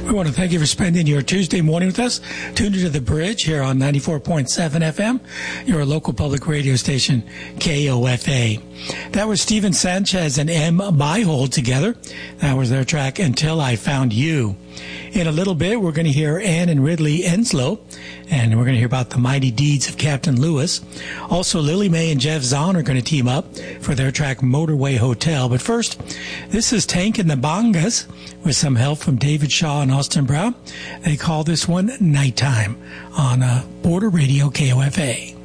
We want to thank you for spending your Tuesday morning with us. Tuned into The Bridge here on 94.7 FM, your local public radio station, KOFA. That was Steven Sanchez and M. Byhold together. That was their track, Until I Found You. In a little bit, we're going to hear Ann and Ridley Enslow, and we're going to hear about the mighty deeds of Captain Lewis. Also, Lily Mae and Jeff Zahn are going to team up for their track Motorway Hotel. But first, this is Tank and the Bongas with some help from David Shaw and Austin Brown. They call this one Nighttime on Border Radio KOFA.